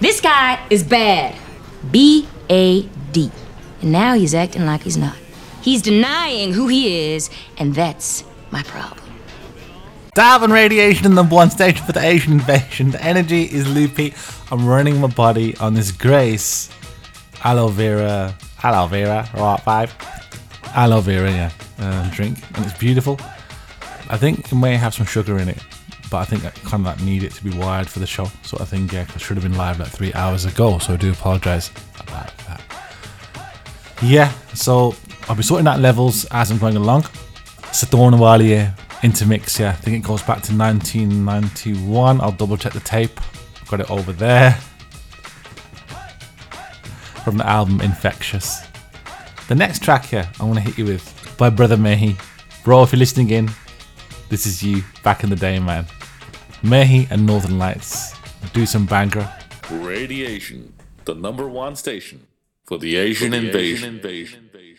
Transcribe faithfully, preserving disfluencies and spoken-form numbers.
This guy is bad. B A D. And now he's acting like he's not. He's denying who he is, and that's my problem. Dab and Radiation, the number one station for the Asian invasion. The energy is loopy. I'm running my body on this Grace aloe vera, aloe vera, right, five? Aloe vera, yeah, uh, drink. And it's beautiful. I think it may have some sugar in it, but I think I kind of like need it to be wired for the show. So I think yeah, I should have been live like three hours ago. So I do apologise about that. Yeah, so I'll be sorting out levels as I'm going along. Satornawaliye Intermix, yeah, I think it goes back to nineteen ninety-one. I'll double check the tape. I've got it over there. From the album Infectious. The next track here I want to hit you with by Brother Mehi. Bro, if you're listening in, this is you back in the day, man. Mehi and Northern Lights. Do some banger. Radiation, the number one station for the Asian, for the invasion. Asian invasion.